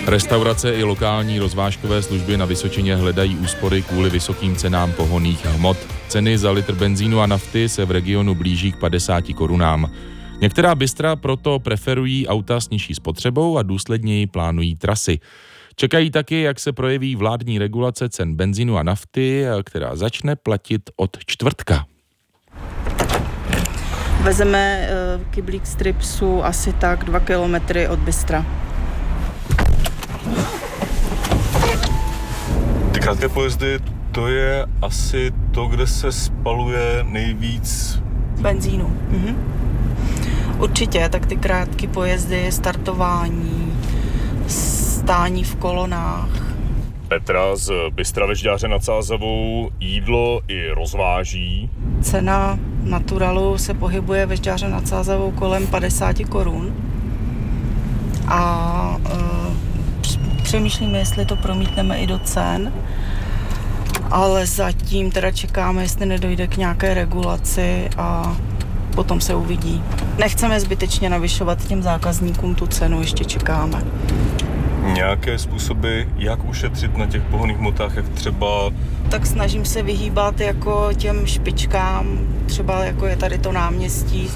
Restaurace i lokální rozvážkové služby na Vysočině hledají úspory kvůli vysokým cenám pohonných hmot. Ceny za litr benzínu a nafty se v regionu blíží k 50 korunám. Některá bystra proto preferují auta s nižší spotřebou a důsledněji plánují trasy. Čekají taky, jak se projeví vládní regulace cen benzínu a nafty, která začne platit od čtvrtka. Vezeme kyblík stripsu asi tak 2 kilometry od bystra. Ty krátké pojezdy, to je asi to, kde se spaluje nejvíc benzínu. Určitě, tak ty krátké pojezdy, startování, stání v kolonách. Petra z Bystra ve Žďáře nad Sázavou jídlo i rozváží. Cena naturalu se pohybuje ve Žďáře nad Sázavou kolem 50 korun. A přemýšlíme, jestli to promítneme i do cen, ale zatím teda čekáme, jestli nedojde k nějaké regulaci a potom se uvidí. Nechceme zbytečně navyšovat těm zákazníkům tu cenu, ještě čekáme. Nějaké způsoby, jak ušetřit na těch pohonných hmotách, jak třeba... Tak snažím se vyhýbat jako těm špičkám, třeba jako je tady to náměstí.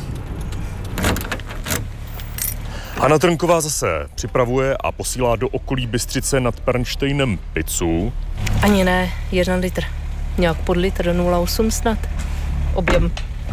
Hana Trnková zase připravuje a posílá do okolí Bystřice nad Pernštejnem pizzu. Ani ne, 1 litr. Nějak pod litr, 0,8 snad. Objem.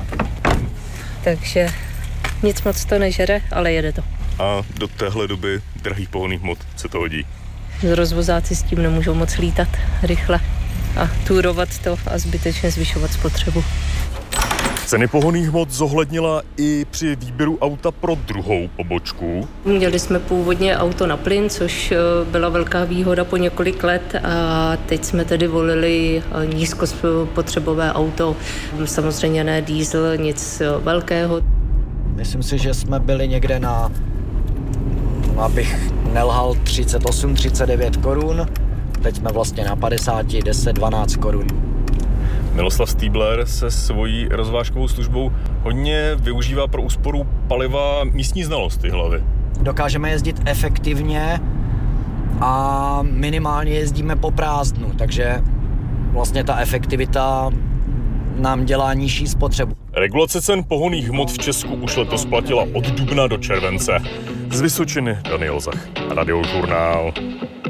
Takže nic moc to nežere, ale jede to. A do téhle doby drahých pohonných hmot se to hodí. Rozvozáci s tím nemůžou moc lítat rychle a túrovat to a zbytečně zvyšovat spotřebu. Ceny pohonných hmot zohlednila i při výběru auta pro druhou pobočku. Měli jsme původně auto na plyn, což byla velká výhoda po několik let a teď jsme tedy volili nízkospotřebové auto. Samozřejmě ne diesel, nic velkého. Myslím si, že jsme byli někde na, abych nelhal, 38-39 korun. Teď jsme vlastně na 50, 10-12 korun. Miloslav Stýbler se svojí rozvážkovou službou hodně využívá pro úsporu paliva místní znalosti hlavy. Dokážeme jezdit efektivně a minimálně jezdíme po prázdnu, takže vlastně ta efektivita nám dělá nižší spotřebu. Regulace cen pohonných hmot v Česku už letos platila od dubna do července. Z Vysočiny Daniel Zach, Radiožurnál.